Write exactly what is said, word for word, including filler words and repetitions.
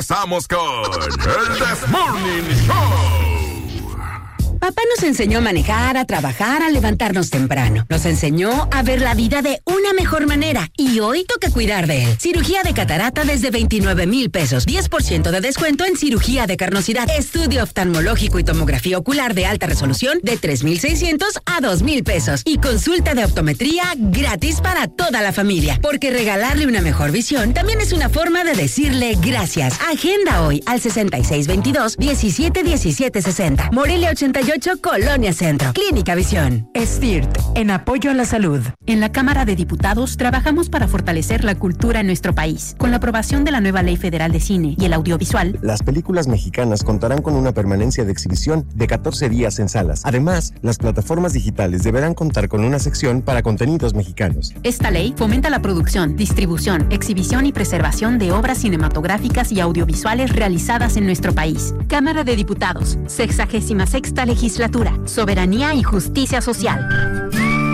Regresamos con el This Morning Show. Papá nos enseñó a manejar, a trabajar, a levantarnos temprano. Nos enseñó a ver la vida de una mejor manera y hoy toca cuidar de él. Cirugía de catarata desde veintinueve mil pesos. diez por ciento de descuento en cirugía de carnosidad. Estudio oftalmológico y tomografía ocular de alta resolución de tres mil seiscientos a dos mil pesos. Y consulta de optometría gratis para toda la familia. Porque regalarle una mejor visión también es una forma de decirle gracias. Agenda hoy al sesenta y seis veintidós, diecisiete diecisiete sesenta. Morelia ochenta y ocho, Colonia Centro. Clínica Visión. STIRT, en apoyo a la salud. En la Cámara de Diputados trabajamos para fortalecer la cultura en nuestro país. Con la aprobación de la nueva Ley Federal de Cine y el Audiovisual, las películas mexicanas contarán con una permanencia de exhibición de catorce días en salas. Además, las plataformas digitales deberán contar con una sección para contenidos mexicanos. Esta ley fomenta la producción, distribución, exhibición y preservación de obras cinematográficas y audiovisuales realizadas en nuestro país. Cámara de Diputados, sexagésima sexta legislatura, Soberanía y Justicia Social.